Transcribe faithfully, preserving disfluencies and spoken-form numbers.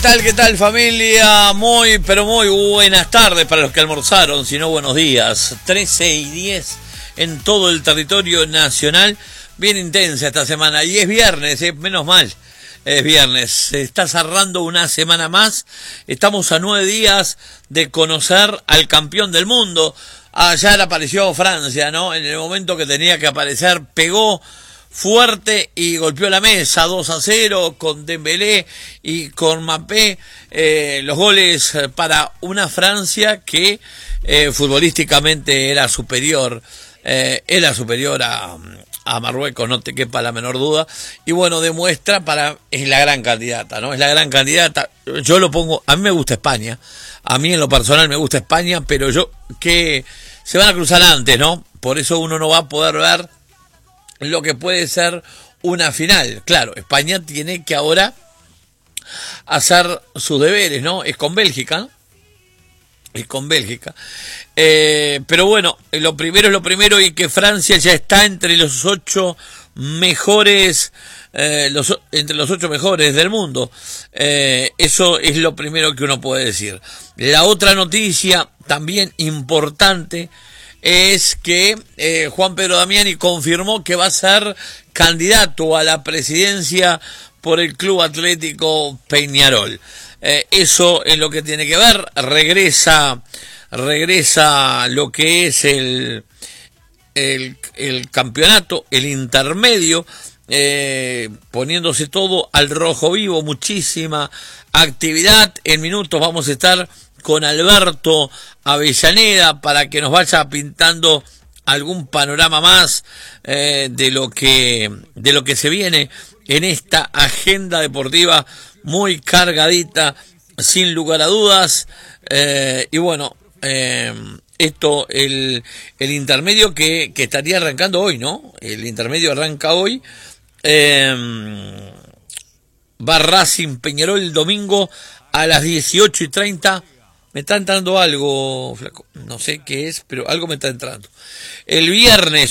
tal, qué tal familia? Muy, pero muy buenas tardes para los que almorzaron, si no buenos días. trece y diez en todo el territorio nacional. Bien intensa esta semana y es viernes, eh, menos mal. Es viernes, se está cerrando una semana más. Estamos a nueve días de conocer al campeón del mundo. Ayer apareció Francia, ¿no? En el momento que tenía que aparecer, pegó fuerte y golpeó la mesa, dos a cero, con Dembélé y con Mbappé, eh, los goles para una Francia que eh, futbolísticamente era superior, eh, era superior a, a Marruecos, no te quepa la menor duda, y bueno, demuestra para, es la gran candidata, ¿no? Es la gran candidata, yo lo pongo, a mí me gusta España, a mí en lo personal me gusta España, pero yo, que se van a cruzar antes, ¿no? Por eso uno no va a poder ver lo que puede ser una final. Claro, España tiene que ahora hacer sus deberes, ¿no? Es con Bélgica, ¿no? Es con Bélgica. Eh, pero bueno, lo primero es lo primero, y que Francia ya está entre los ocho mejores, eh, los, entre los ocho mejores del mundo. Eh, eso es lo primero que uno puede decir. La otra noticia, también importante, es que eh, Juan Pedro Damiani confirmó que va a ser candidato a la presidencia por el Club Atlético Peñarol. Eh, eso es lo que tiene que ver. Regresa, regresa lo que es el, el, el campeonato, el intermedio, eh, poniéndose todo al rojo vivo, muchísima actividad. En minutos vamos a estar con Alberto Avellaneda para que nos vaya pintando algún panorama más eh, de lo que de lo que se viene en esta agenda deportiva muy cargadita, sin lugar a dudas. Eh, y bueno, eh, esto, el, el intermedio que, que estaría arrancando hoy, ¿no? El intermedio arranca hoy. Eh, va Racing Peñarol el domingo a las dieciocho y treinta. Me está entrando algo, flaco, no sé qué es, pero algo me está entrando. El viernes